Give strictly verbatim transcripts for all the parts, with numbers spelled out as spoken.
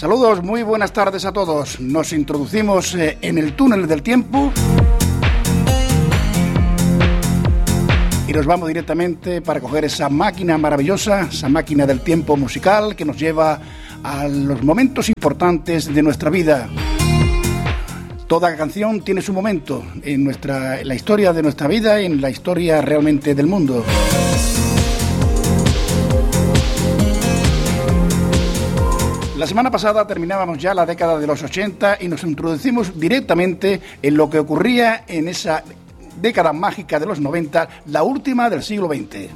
Saludos, muy buenas tardes a todos. Nos introducimos eh, en el túnel del tiempo y nos vamos directamente para coger esa máquina maravillosa, esa máquina del tiempo musical que nos lleva a los momentos importantes de nuestra vida. Toda canción tiene su momento en, nuestra, en la historia de nuestra vida y en la historia realmente del mundo. La semana pasada terminábamos ya la década de los ochenta y nos introducimos directamente en lo que ocurría en esa década mágica de los noventa, la última del siglo veinte.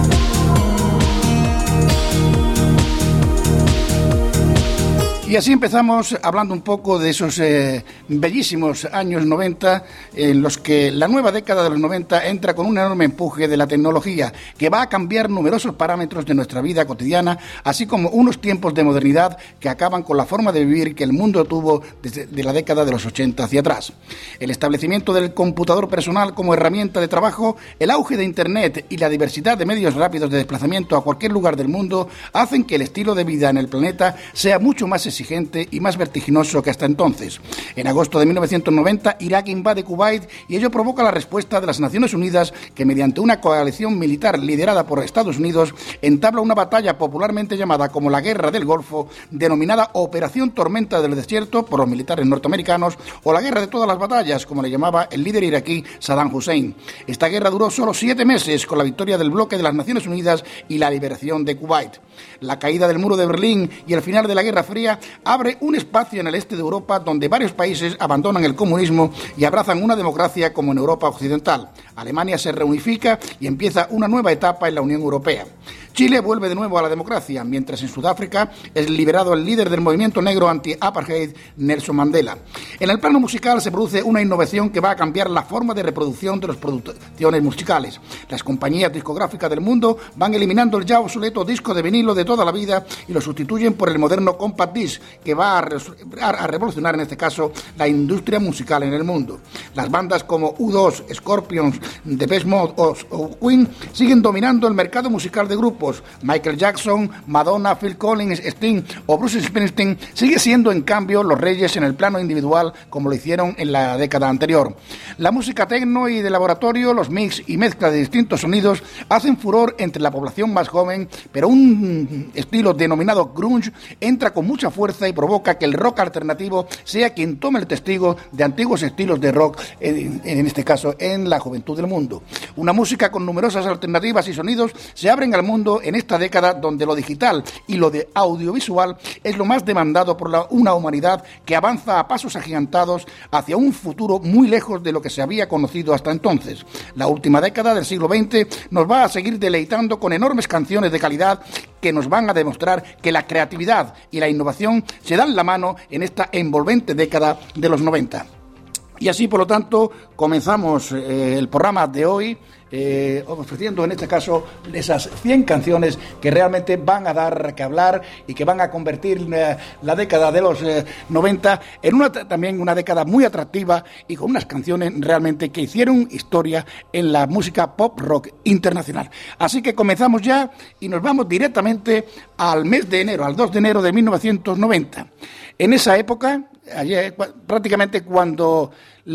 Y así empezamos hablando un poco de esos eh, bellísimos años noventa en los que la nueva década de los noventa entra con un enorme empuje de la tecnología que va a cambiar numerosos parámetros de nuestra vida cotidiana, así como unos tiempos de modernidad que acaban con la forma de vivir que el mundo tuvo desde de la década de los ochenta hacia atrás. El establecimiento del computador personal como herramienta de trabajo, el auge de Internet y la diversidad de medios rápidos de desplazamiento a cualquier lugar del mundo hacen que el estilo de vida en el planeta sea mucho más exigente y más vertiginoso que hasta entonces. En agosto de mil novecientos noventa, Irak invade Kuwait y ello provoca la respuesta de las Naciones Unidas que, mediante una coalición militar liderada por Estados Unidos, entabla una batalla popularmente llamada como la Guerra del Golfo, denominada Operación Tormenta del Desierto por los militares norteamericanos, o la Guerra de todas las batallas, como le llamaba el líder iraquí Saddam Hussein. Esta guerra duró solo siete meses, con la victoria del bloque de las Naciones Unidas y la liberación de Kuwait. La caída del muro de Berlín y el final de la Guerra Fría abre un espacio en el este de Europa donde varios países abandonan el comunismo y abrazan una democracia como en Europa occidental. Alemania se reunifica y empieza una nueva etapa en la Unión Europea. Chile vuelve de nuevo a la democracia, mientras en Sudáfrica es liberado el líder del movimiento negro anti-apartheid, Nelson Mandela. En el plano musical se produce una innovación que va a cambiar la forma de reproducción de las producciones musicales. Las compañías discográficas del mundo van eliminando el ya obsoleto disco de vinilo de toda la vida y lo sustituyen por el moderno compact disc, que va a, re- a revolucionar en este caso la industria musical en el mundo. Las bandas como U dos, Scorpions, Depeche Mode o, o Queen siguen dominando el mercado musical de grupos. Michael Jackson, Madonna, Phil Collins, Sting o Bruce Springsteen siguen siendo en cambio los reyes en el plano individual, como lo hicieron en la década anterior. La música techno y de laboratorio, los mix y mezcla de distintos sonidos hacen furor entre la población más joven, pero un estilo denominado grunge entra con mucha fuerza y provoca que el rock alternativo sea quien tome el testigo de antiguos estilos de rock, en, en este caso en la juventud del mundo. Una música con numerosas alternativas y sonidos se abren al mundo en esta década donde lo digital y lo de audiovisual es lo más demandado por la, una humanidad que avanza a pasos agigantados hacia un futuro muy lejos de lo que se había conocido hasta entonces. La última década del siglo veinte nos va a seguir deleitando con enormes canciones de calidad que nos van a demostrar que la creatividad y la innovación se dan la mano en esta envolvente década de los noventa. Y así, por lo tanto, comenzamos eh, el programa de hoy eh, ofreciendo en este caso esas cien canciones que realmente van a dar que hablar y que van a convertir eh, la década de los eh, noventa en una también una década muy atractiva y con unas canciones realmente que hicieron historia en la música pop rock internacional. Así que comenzamos ya y nos vamos directamente al mes de enero, al dos de enero de mil novecientos noventa. En esa época, ayer, prácticamente cuando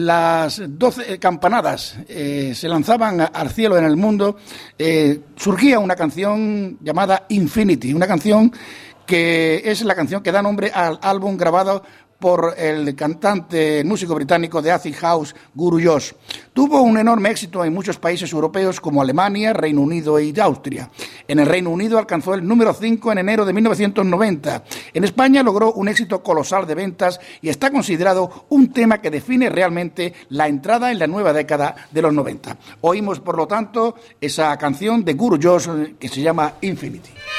las doce campanadas eh, se lanzaban al cielo en el mundo, eh, surgía una canción llamada Infinity, una canción que es la canción que da nombre al álbum grabado por el cantante, el músico británico de acid house, Guru Josh. Tuvo un enorme éxito en muchos países europeos como Alemania, Reino Unido y Austria. En el Reino Unido alcanzó el número cinco en enero de mil novecientos noventa. En España logró un éxito colosal de ventas y está considerado un tema que define realmente la entrada en la nueva década de los noventa. Oímos, por lo tanto, esa canción de Guru Josh que se llama Infinity.